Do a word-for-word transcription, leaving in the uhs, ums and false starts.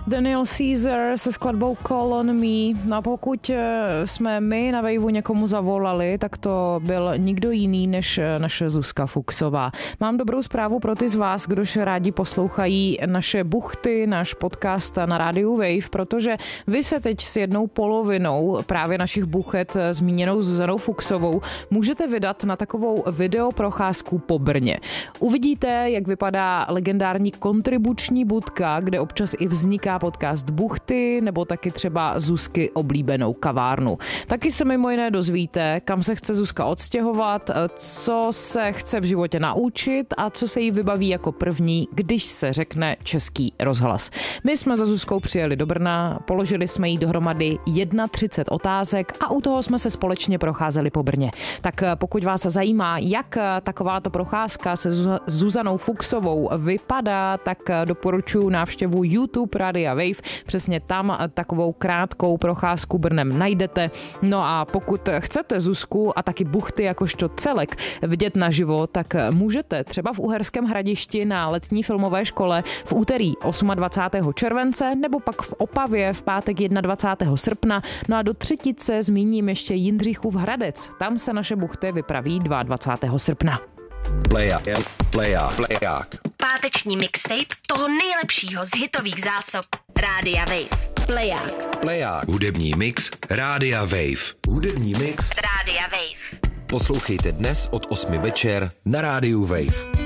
Daniel Caesar se skladbou Call on Me. No a pokud jsme my na Waveu někomu zavolali, tak to byl nikdo jiný než naše Zuzka Fuchsová. Mám dobrou zprávu pro ty z vás, kdož rádi poslouchají naše buchty, náš podcast na rádiu Wave, protože vy se teď s jednou polovinou právě našich buchet zmíněnou Zuzanou Fuchsovou můžete vydat na takovou videoprocházku po Brně. Uvidíte, jak vypadá legendární kontribuční budka, kde občas i vzniká podcast Buchty, nebo taky třeba Zuzky oblíbenou kavárnu. Taky se mimo jiné dozvíte, kam se chce Zuzka odstěhovat, co se chce v životě naučit a co se jí vybaví jako první, když se řekne Český rozhlas. My jsme za Zuzkou přijeli do Brna, položili jsme jí dohromady třicet jedna otázek a u toho jsme se společně procházeli po Brně. Tak pokud vás zajímá, jak takováto procházka se Zuzanou Fuchsovou vypadá, tak doporučuji návštěvu YouTube Rádia Wave. Přesně tam takovou krátkou procházku Brnem najdete. No a pokud chcete Zuzku a taky buchty jakožto celek vidět naživo, tak můžete třeba v Uherském Hradišti na letní filmové škole v úterý dvacátého osmého července nebo pak v Opavě v pátek dvacátého prvního srpna. No a do Třetice zmíním ještě Jindřichův Hradec. Tam se naše buchty vypraví dvacátého druhého srpna. Pleják, pleják, pleják. Páteční mixtape toho nejlepšího z hitových zásob Rádia Wave. Pleják. Pleják. Hudební mix Rádia Wave. Hudební mix Rádia Wave. Poslouchejte dnes od osmi večer na Rádiu Wave.